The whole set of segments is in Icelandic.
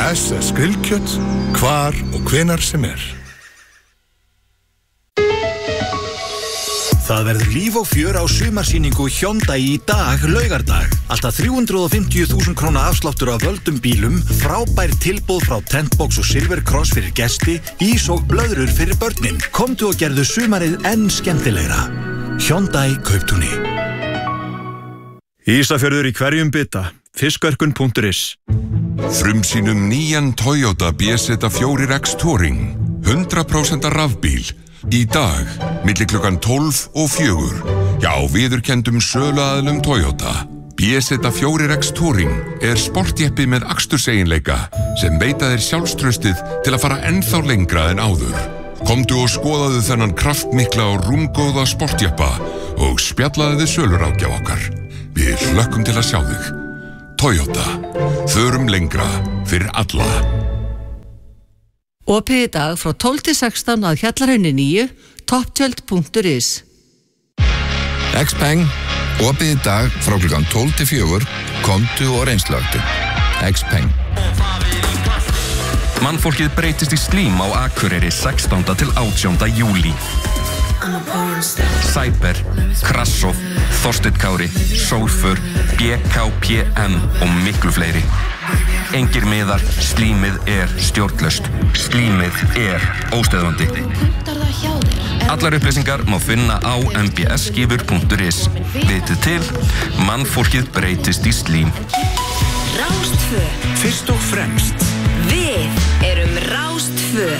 SS grillkjöt, hvar og hvenar sem Það verður líf og fjör á sumarsýningu Hyundai í dag, laugardag. Alltaf 350.000 króna afsláttur af völdum bílum, frábær tilboð frá Tentbox og Silver Cross fyrir gesti, ís og blöðrur fyrir börnin. Komdu og gerðu sumarið enn skemmtilegra. Hyundai Kauptúni. Ísafjörður í hverjum bita. Fiskverkun.is. Frumsýnum nýjan Toyota BZ4X Touring. 100% rafbíl. Í dag, milli klukkan 12 og 4, hjá viðurkenndum söluaðilum Toyota. BZ4X Touring sportjeppi með aksturseiginleika sem veita þér sjálfstraustið til að fara ennþá lengra en áður. Komdu og skoðaðu þennan kraftmikla og rúmgóða sportjeppa og spjallaðu þið söluráðgjaf okkar. Við hlökkum til að sjá þig. Toyota. Förum lengra fyrir alla. Opið í dag frá 12 til 16 að Hjallarhrauni 9, topptjöld.is. Xpeng, opið í dag frá klukkan 12 til 4, komdu og reynslögdu. Xpeng. Mannfólkið breytist í slím á Akureyri 16. til 18. júlí. Cyber, Krassov, Þorsteinn Kári, Sólfur, BKPM og miklu fleiri. Engir miðar, slímið stjórnlaust. Slímið óstöðvandi. Allar upplýsingar má finna á mbsgifur.is. Vitið til, mannfólkið breytist í slím. Rástvö. Fyrst og fremst. Við erum Rástvö.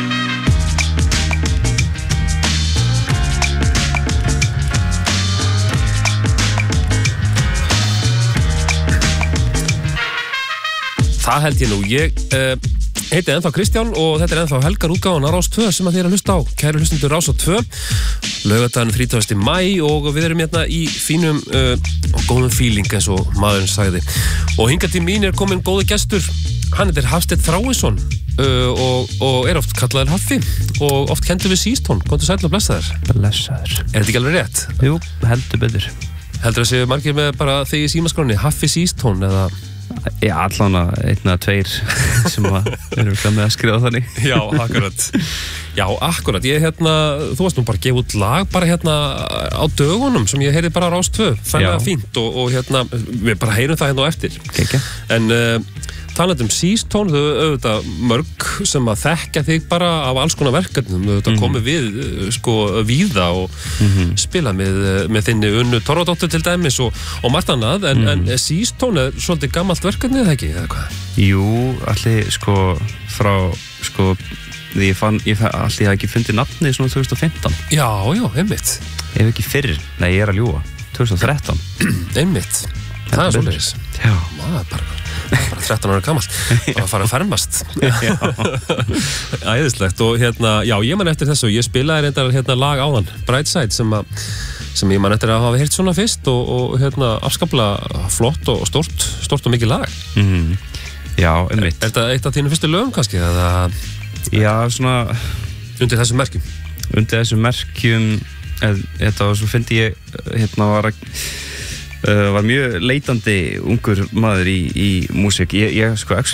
Það held ég nú. Ég heiti ennþá Kristján og þetta ennþá helgarútgáfan á Rás 2 sem að þið að hlusta á. Kæru hlustundur Rás 2. Laugardaginn 30. maí og við erum hérna í fínum og góðum feeling eins og maðurinn sagði. Og hingað til mín komin góður gestur. Hann heitir Hafsteinn Þráinsson og oft kallaður Haffi og oft kendur við Sístón. Komdu sæll og blessaður. Blessaður. Þetta ekki alveg rétt? Jú, heldur betur. Heldur að séu margir með bara þig í símaskráni Haffi Sístón eða... Já, allan að 1 eða 2 sem eru með að skrifa þannig. Já, akkurat. Já, akkurat. Þú varst nú bara að gefa út lag bara á dögunum sem ég heyrði bara á Rás 2. Fælega fínt og við bara heyrum það á eftir. Kekja. En talandi Sístón, þau auðvitað mörg sem að þekkja þig bara af alls konar verkefnum. Þau auðvitað komið við víða og spila með þinni Unnu Torfadóttur til dæmis og margt annað. En Sístón svolítið gamalt verkefni eða ekki? Eða hvað? Jú, allir frá ég hafði ekki fundið nafnið svona 2015. Já, einmitt. Ef ekki fyrr, nei ég að ljúga 2013. Einmitt. Það svoleiðis. Já. Maður bara 13 ára gamalt. Það var að fara að fermast. Æðislegt. Og ég man eftir þessu. Ég spilaði reyndar lag áðan, Brightside, sem ég man eftir að hafa heyrt svona fyrst og afskaplega flott og stórt og mikið lag. Já, einmitt. Er þetta eitt af þínu fyrstu lögum kannski? Eða... Já, svona... Undir þessum merkjum? Undir þessum merkjum, þetta var svo fyndi ég, var mjög leitandi ungur maður í músík. Ég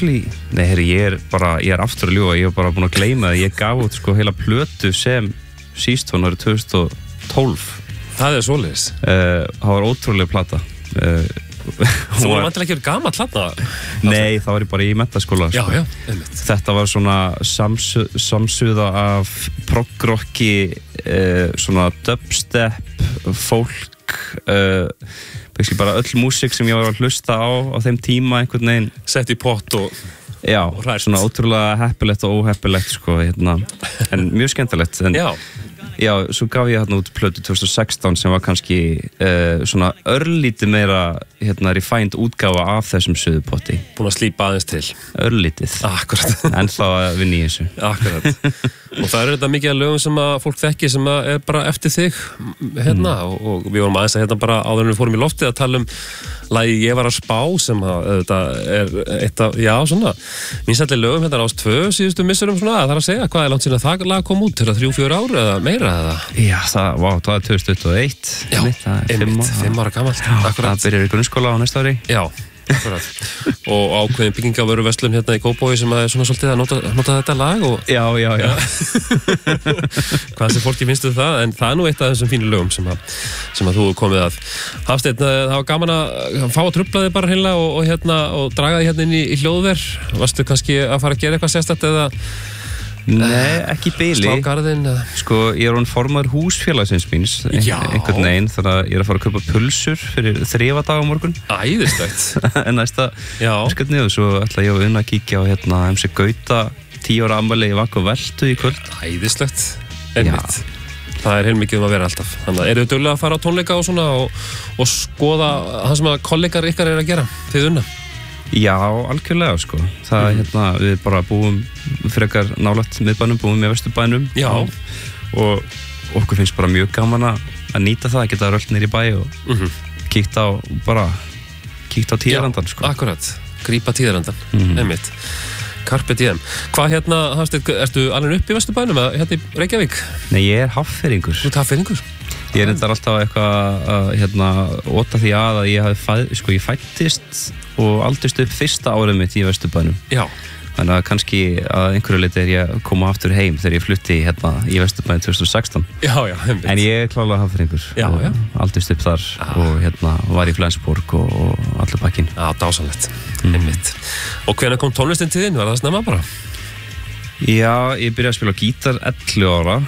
er aftur að ljúga, ég var bara búin að gleyma það. Ég gaf út heila plötu sem Sístón árið 2012. Það svoleiðis. Það var ótrúlega plata. Þú var vantilega ekki verið gamall þarna? Nei, það var ég bara í menntaskóla. Já, einmitt. Þetta var svona samsuða af proggrocki, svona dubstep, folk, bara öll músík sem ég var að hlusta á þeim tíma einhvern veginn. Sett í pott og rært. Svona ótrúlega heppilegt og óheppilegt en mjög skemmtilegt. Já, svo gaf ég út plötu 2016 sem var kannski svona örlítið meira refined útgáfa af þessum suðupotti. Búin að slípa aðeins til. Örlítið. Akkurat. En þá að vinna í þessu. Akkurat. Og það þetta mikið af lögum sem að fólk þekki sem að bara eftir þig og við vorum aðeins að bara áður en við fórum í loftið að tala lagið Ég var að spá sem að þetta eitt af, svona vinsælli lögum Rás 2 síðustu missurum það að segja, hvað langt síðan það lag kom út? 3-4 ár eða meira eða? Já, það er 2021. Já, einmitt, 5 ára gamalt. Það byrjar í grunnskóla á næsta ári. Já. Og ákveðin byggingavöruverslun hérna í Kópavogi sem er svona svolítið að nota þetta lag og... Já. Hvað sem fólki finnst það, en það nú eitt af þessum fínu lögum sem að þú komið að. Hafsteinn, það var gaman að fá að trufla þig bara hreinlega og draga þig hérna inn í hljóðver. Varstu kannski að fara að gera eitthvað sérstakt eða... Nei, ekki bili. Slágarðin? Sko, ég er formaður húsfélagsins míns einhvern veginn þannig að ég er að fara að kaupa pulsur fyrir þrifadag á morgun. Æðislegt. En næsta verkefni og svo ætla ég að kíkja á MC Gauta 10 ára afmæli í Vakk og Veltu í kvöld. Æðislegt. Einmitt. Það er heilmikið að vera alltaf. Þannig að eru þau duglega að fara á tónleika og svona og skoða það sem að kollegar ykkar er að gera þið unna? Já, algjörlega sko. Það við bara búum frekar nálægt miðbænum, búum í Vesturbænum. Já. Og okkur finnst bara mjög gaman að nýta það, að geta rölt niður í bæ og kíkt á tíðarandan sko. Akkurat, grípa tíðarandan, einmitt. Carpe diem. Hvað Hafsteinn, ertu alveg upp í Vesturbænum eða hérna í Reykjavík? Nei, ég er Haffeyringur. Þú ert Haffeyringur? Ég er alltaf eitthvað að óta því að ég hafi ég fættist og aldist upp fyrsta árið mitt í Vesturbænum. Já. Þannig að kannski að einhverju leyti er ég að koma aftur heim þegar ég flutti í Vesturbænum 2016. Já, einmitt. En ég er klárlega Haffeyringur. Já. Aldist upp þar og var í Flensborg og allir bakkinn. Já, dásanlegt. Einmitt. Og hvenær kom tónlistin til þín? Var það snemma bara? Já, ég byrjaði að spila gítar 11 ára.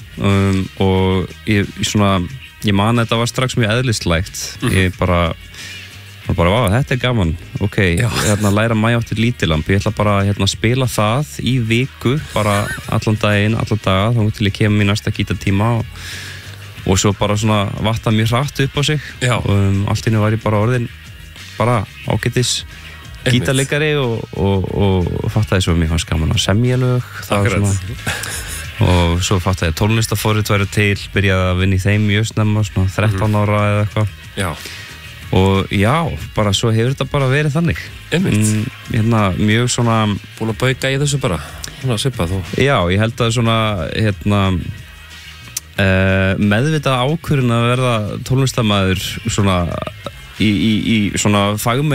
Og ég man að þetta var strax mjög eðlislægt. Ég bara, þetta er gaman. Ok, læra Maja áttir lítilamb. Ég ætla bara að spila það í viku, bara allan daginn, alla daga, þá til ég kemur í næsta gítartíma og svo bara svona vatta mjög hratt upp á sig. Já. Allt inni var ég bara orðin bara ágætis gítarleikari og fattaði svo mér fannst gaman að semja lög. Og svo fattaði ég tónlistaforrit væri til, byrjaði að vinna í þeim mjög snemma, svona 13 ára eða eitthvað. Já. Og já, bara svo hefur þetta bara verið þannig. Einmitt. Mjög svona... Búin að bauka í þessu bara, svona svipað þú. Já, ég held að svona, meðvitað ákvörðun að verða tónlistarmaður svona í svona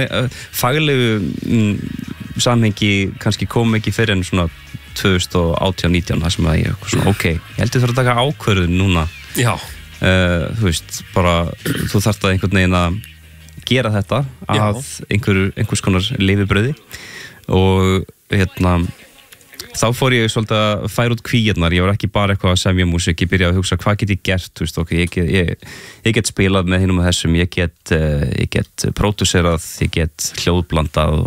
faglegu samhengi kannski kom ekki fyrir en svona 2018-19 þar sem að ég svona, ok, ég held að þarf að taka ákvörðun núna. Já. Þú veist, bara þú þarft að einhvern veginn að gera þetta að einhvers konar lifibrauði og þá fór ég svolítið að færa út kvíarnar. Ég var ekki bara eitthvað að semja músík, ég byrjaði að hugsa hvað get ég gert, þú veist, ok, ég get spilað með hinum og þessum, ég get pródúserað, ég get hljóðblandað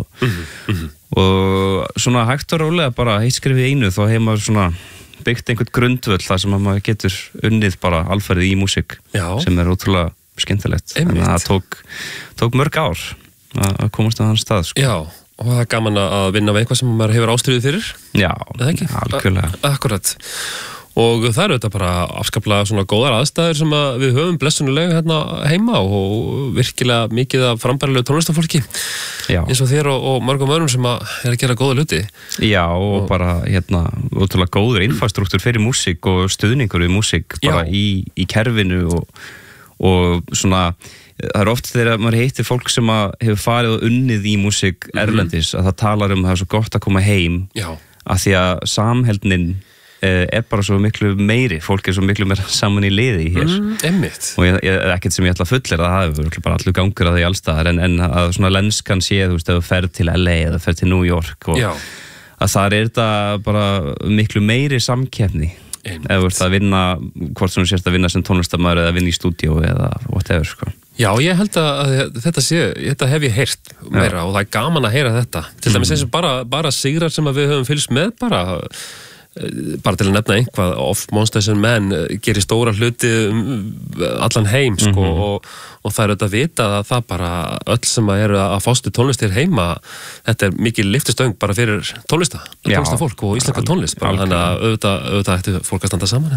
og svona hægt og rólega bara heitt skrifið einu, þá hefur maður svona byggt einhvern grundvöll þar sem maður getur unnið bara alfarið í músík sem er ótrúlega skemmtilegt. Þannig að það tók mörg ár að komast á þann stað sko. Já. Og það er gaman að vinna við eitthvað sem maður hefur ástríðu fyrir? Já, algjörlega. Akkurat. Og það eru þetta bara afskaplega svona góðar aðstæður sem að við höfum blessunulega hérna heima og virkilega mikið af frambærilegu tónlistafólki. Já. Eins og þér og mörgum öðrum sem að gera góða hluti. Já, og bara ótrúlega góður infrastruktúr fyrir músík og stuðningur við músík bara í kerfinu og svona... Það er oft þegar maður heitir fólk sem hefur farið og unnið í músík erlendis að það talar það er svo gott að koma heim af því að samheldnin er bara svo miklu meiri, fólk er svo miklu meira saman í liði hér og ég ekkert sem ég ætla að fullera það hefur bara allur gangur að því allstaðar en að svona lenskan sé, þú veist, ef þú ferð til LA eða ferð til New York og að þar er þetta bara miklu meiri samkeppni eða þú ert að vinna, hvort sem þú sérst að vinna sem tónlistarmaður eða vinna í stúdíó eða whatever sko. Já, ég held að þetta hef ég heyrt meira og það er gaman að heyra þetta. Til dæmis eins og bara sigrar sem við höfum fylgst með bara til að nefna einhvað, Of Monsters and Men gerir stóra hluti allan heim sko og það er auðvitað að vita að það bara öll sem eru að fást við tónlist hér heima, þetta er mikið lyftistöng bara fyrir tónlistafólk og íslenska tónlist bara, þannig að auðvitað ætti fólk að standa saman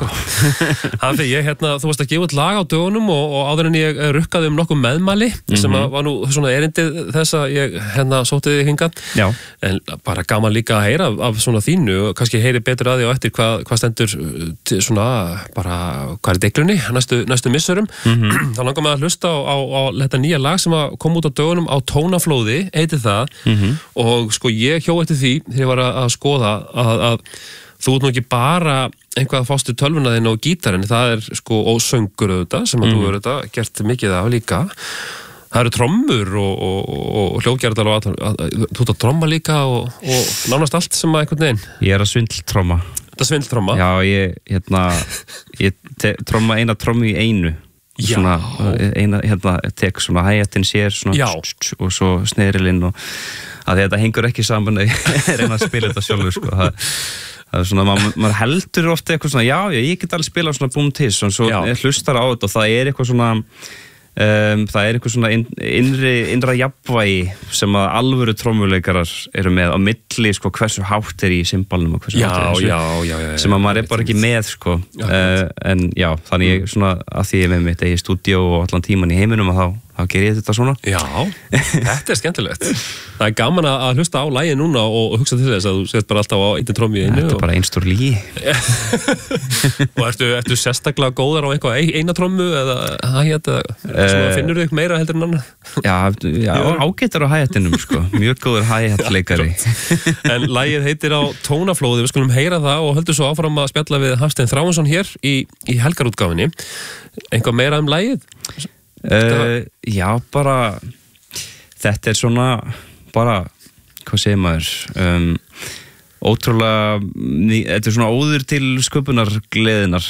Hafi, þú varst að gefa út lag á dögunum og áður en ég rukkaði nokkuð meðmæli sem var nú svona erindið þess að ég sótti þig hingað en bara gaman líka að heyra af svona þínu, kannski kannski heyri betur að því og eftir hvað stendur svona bara, hvað deiglunni næstu missurum. Þá langar maður að hlusta á þetta nýja lag sem kom út á dögunum á Tónaflóði, heitir það, og sko ég hjó eftir því þegar ég var að skoða að þú ert nú ekki bara einhvað að fást í tölvuna þinn og gítarinn, það sko og söngur auðvitað sem að þú verður þetta gert mikið af líka. Það eru trommur og hljóðgerðar og þú ert að tromma líka og nánast allt sem að einhvern veginn. Ég að svindltromma. Þetta svindltromma? Já, ég tromma eina trommu í einu. Svona, tek svona hi-hatin sér svona, og svo snerilinn og að þetta hengur ekki saman að ég reyna að spila þetta sjálfur, sko. Það er svona, maður heldur ofta eitthvað svona, já, ég get alveg spila svona búm-tiss og svo hlustar á þetta og það er eitthvað svona það er eitthvað svona innra jafnvægi sem að alvöru trommuleikarar eru með á milli, sko, hversu hátt er í cymbalnum og hversu hátt er sem að maður er bara ekki með, sko. En já, þannig ég svona að því ég með mitt eigi stúdíó og allan tíman í heiminum að þá ger ég þetta svona. Já, þetta er skemmtilegt. Það er gaman að hlusta á lagið núna og hugsa til þess að þú sett bara alltaf á einni trommu í einu. Þetta er bara einstór lygi. Og ertu sérstaklega góðar á eina trommu eða hi-hat eða finnur þig meira heldur en annað? Já, ágættur á hi-hatinum, sko. Mjög góður hi-hat-leikari. En lagið heitir á Tónaflóði, við skulum heyra það og höldum svo áfram að spjalla við Hafstein Þráinsson hér í helgarútgáfinni. Eitthvað meira um lagið? Já, bara þetta er svona bara, hvað segir maður ótrúlega þetta er svona óður til sköpunar gleðinar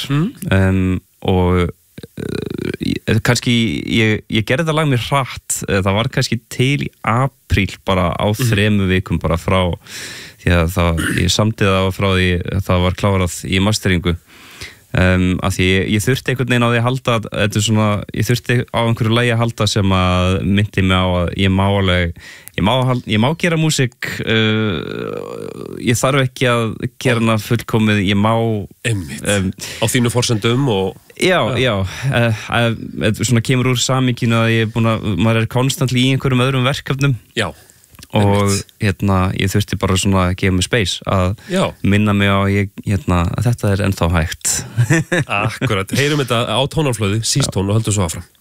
og kannski ég gerði það lag mér hratt, það var kannski til í apríl bara á 3 vikum bara frá því að ég samdi það frá því að það var klárað í masteringu. Af því ég þurfti einhvern veginn á því að halda þetta svona, ég þurfti á einhverju lagi að halda sem að myndi mig á að ég má gera músík ég þarf ekki að gera hana fullkomið, ég má á þínu forsendum og já, svona kemur úr samíkinu að maður er konstantli í einhverjum öðrum verkefnum og ég þurfti bara svona að gefa mig space að minna mig á að þetta er ennþá hægt. Akkurat, heyrum þetta á Tónaflóði, sístón og höldum svo áfram.